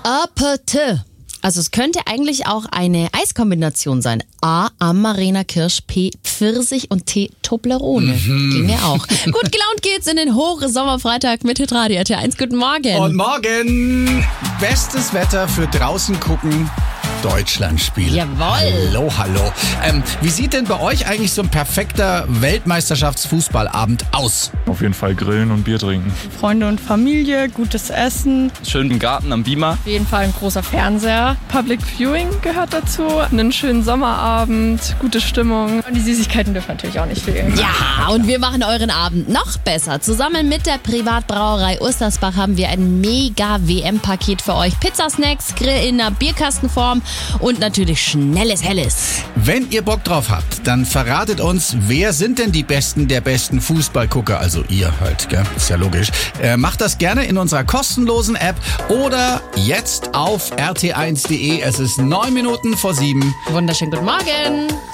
Apete. Also es könnte eigentlich auch eine Eiskombination sein. A, Amarena Kirsch, P, Pfirsich und T, Toblerone. Ginge auch. Gut gelaunt geht's in den Hochsommerfreitag mit Hitradio RT1. Guten Morgen. Und morgen bestes Wetter für draußen gucken. Deutschlandspiel. Jawohl. Hallo. Wie sieht denn bei euch eigentlich so ein perfekter Weltmeisterschaftsfußballabend aus? Auf jeden Fall grillen und Bier trinken. Freunde und Familie, gutes Essen. Schön im Garten am Beamer. Auf jeden Fall ein großer Fernseher. Public Viewing gehört dazu. Einen schönen Sommerabend, gute Stimmung. Und die Süßigkeiten dürfen natürlich auch nicht fehlen. Ja, und wir machen euren Abend noch besser. Zusammen mit der Privatbrauerei Ostersbach haben wir ein mega WM-Paket für euch. Pizzasnacks, Grill in einer Bierkastenform und natürlich schnelles Helles. Wenn ihr Bock drauf habt, dann verratet uns, wer sind denn die Besten der besten Fußballgucker? Also ihr halt, gell? Ist ja logisch. Macht das gerne in unserer kostenlosen App oder jetzt auf rt1.de. Es ist 9 Minuten vor 7. Wunderschönen guten Morgen.